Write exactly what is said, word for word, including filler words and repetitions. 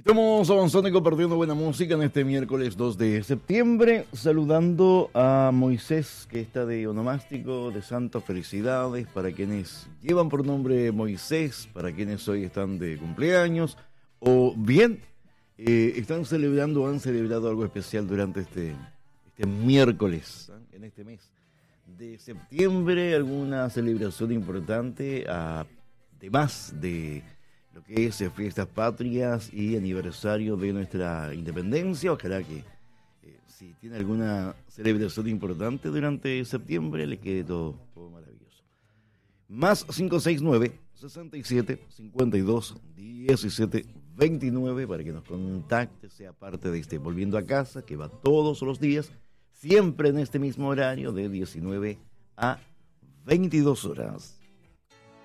Estamos avanzando y compartiendo buena música en este miércoles dos de septiembre, saludando a Moisés, que está de onomástico, de santas felicidades, para quienes llevan por nombre Moisés, para quienes hoy están de cumpleaños, o bien eh, están celebrando o han celebrado algo especial durante este, este miércoles, ¿eh? En este mes de septiembre, alguna celebración importante, además de lo que es fiestas patrias y aniversario de nuestra independencia. Ojalá que eh, si tiene alguna celebración importante durante septiembre, le quede todo, todo maravilloso. Más cinco seis nueve, sesenta y siete, cincuenta y dos, diecisiete, veintinueve para que nos contacte, sea parte de este Volviendo a Casa, que va todos los días, siempre en este mismo horario de diecinueve a veintidós horas.